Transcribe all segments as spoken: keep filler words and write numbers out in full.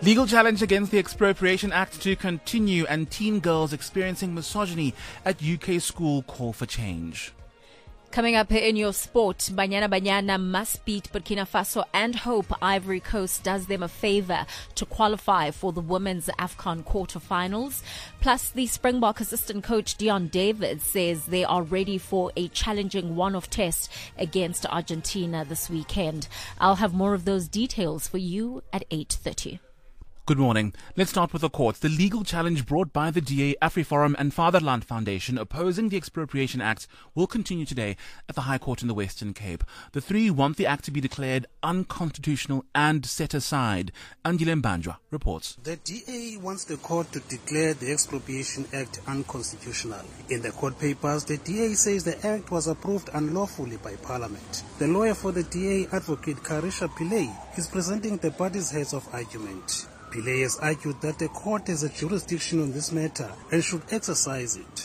Legal challenge against the Expropriation Act to continue, and teen girls experiencing misogyny at U K school call for change. Coming up in your sport, Banyana Banyana must beat Burkina Faso and hope Ivory Coast does them a favor to qualify for the women's AFCON quarterfinals. Plus, the Springbok assistant coach Dion David says they are ready for a challenging one-off test against Argentina this weekend. I'll have more of those details for you at eight thirty. Good morning. Let's start with the courts. The legal challenge brought by the D A, AfriForum and Fatherland Foundation opposing the Expropriation Act will continue today at the High Court in the Western Cape. The three want the act to be declared unconstitutional and set aside. Andile Mbanjwa reports. The D A wants the court to declare the Expropriation Act unconstitutional. In the court papers, the D A says the act was approved unlawfully by Parliament. The lawyer for the D A, Advocate Karisha Pillay, is presenting the parties' heads of argument. Pillay has argued that the court has a jurisdiction on this matter and should exercise it.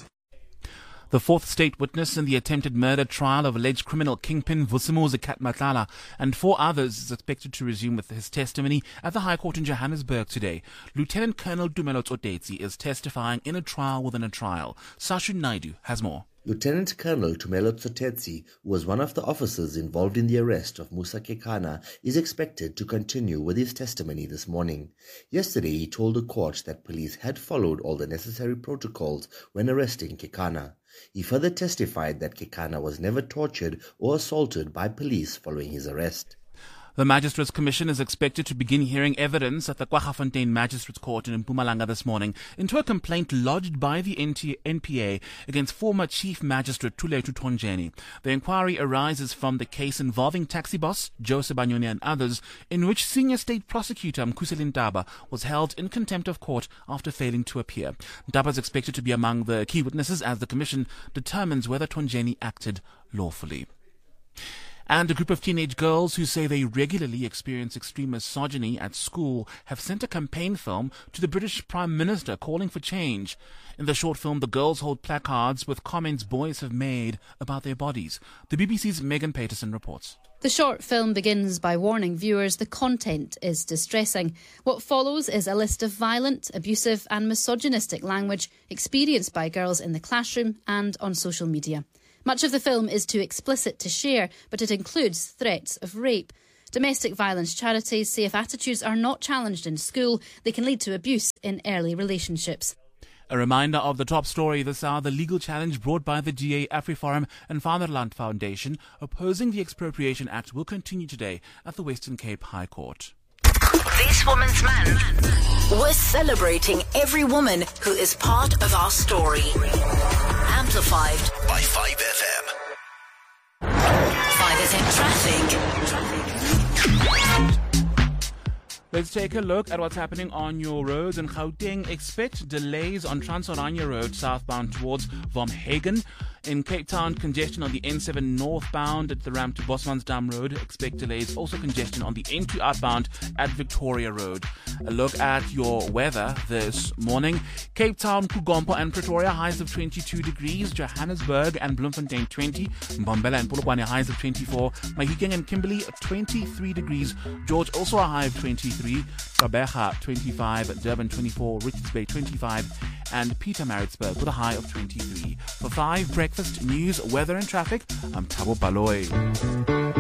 The fourth state witness in the attempted murder trial of alleged criminal kingpin Vusimuzi Katmatala and four others is expected to resume with his testimony at the High Court in Johannesburg today. Lieutenant Colonel Tumelo Tsotetsi is testifying in a trial within a trial. Sashu Naidu has more. Lieutenant Colonel Tumelo Tsotetsi, who was one of the officers involved in the arrest of Musa Kekana, is expected to continue with his testimony this morning. Yesterday, he told the court that police had followed all the necessary protocols when arresting Kekana. He further testified that Kekana was never tortured or assaulted by police following his arrest. The Magistrates Commission is expected to begin hearing evidence at the Kwaggafontein Magistrates Court in Mpumalanga this morning into a complaint lodged by the N P A against former Chief Magistrate Thulethu Thonjeni. The inquiry arises from the case involving taxi boss Joe Sebanyoni and others, in which Senior State Prosecutor Mkhuseli Ntaba was held in contempt of court after failing to appear. Ntaba is expected to be among the key witnesses as the Commission determines whether Thonjeni acted lawfully. And a group of teenage girls who say they regularly experience extreme misogyny at school have sent a campaign film to the British Prime Minister calling for change. In the short film, the girls hold placards with comments boys have made about their bodies. The B B C's Megan Paterson reports. The short film begins by warning viewers the content is distressing. What follows is a list of violent, abusive and misogynistic language experienced by girls in the classroom and on social media. Much of the film is too explicit to share, but it includes threats of rape. Domestic violence charities say if attitudes are not challenged in school, they can lead to abuse in early relationships. A reminder of the top story this hour: the legal challenge brought by the D A, AfriForum and Fatherland Foundation opposing the Expropriation Act will continue today at the Western Cape High Court. This Woman's Month. We're celebrating every woman who is part of our story. Amplified by five F M. five F M Traffic. Let's take a look at what's happening on your roads. In Gauteng, expect delays on Transorania Road southbound towards Vomhagen. In Cape Town, congestion on the N seven northbound at the ramp to Bosmansdam Road. Expect delays. Also congestion on the N two outbound at Victoria Road. A look at your weather this morning. Cape Town, Kugompo and Pretoria, highs of twenty-two degrees. Johannesburg and Bloemfontein, twenty. Mbombela and Polokwane, highs of twenty-four. Mahikeng and Kimberley, twenty-three degrees. George, also a high of twenty-three. Gqeberha, twenty-five. Durban, twenty-four. Richards Bay, twenty-five. And Pietermaritzburg with a high of twenty-three. For five Breakfast News, Weather and Traffic, I'm Thabo Baloyi.